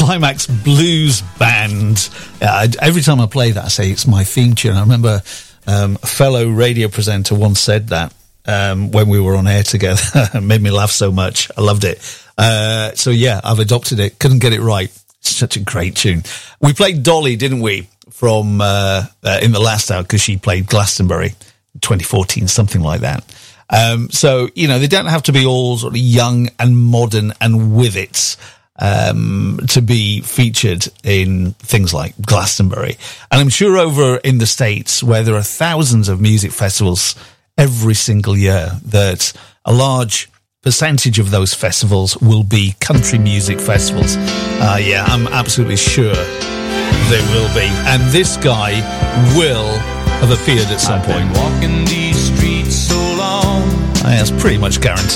Climax Blues Band. Every time I play that, I say it's my theme tune. I remember a fellow radio presenter once said that when we were on air together. It made me laugh so much. I loved it. So yeah, I've adopted it. Couldn't get it right. It's such a great tune. We played Dolly, didn't we, from in the last hour, because she played Glastonbury 2014, something like that. So, you know, they don't have to be all sort of young and modern and with it to be featured in things like Glastonbury. And I'm sure over in the States, where there are thousands of music festivals every single year, that a large percentage of those festivals will be country music festivals. Yeah, I'm absolutely sure they will be. And this guy will have appeared at some point. Walking these streets so long. That's pretty much guaranteed.